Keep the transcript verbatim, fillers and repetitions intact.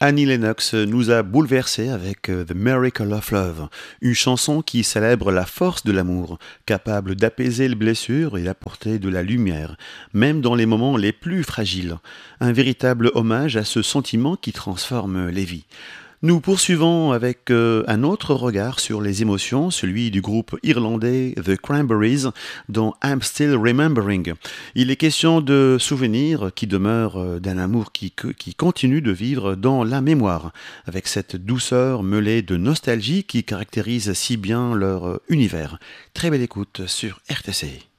Annie Lennox nous a bouleversés avec euh, The Miracle of Love, une chanson qui célèbre la force de l'amour, capable d'apaiser les blessures et d'apporter de la lumière, même dans les moments les plus fragiles. Un véritable hommage à ce sentiment qui transforme les vies. Nous poursuivons avec euh, un autre regard sur les émotions, celui du groupe irlandais The Cranberries dans I'm Still Remembering. Il est question de souvenirs qui demeurent, euh, d'un amour qui, qui continue de vivre dans la mémoire, avec cette douceur mêlée de nostalgie qui caractérise si bien leur euh, univers. Très belle écoute sur R T C.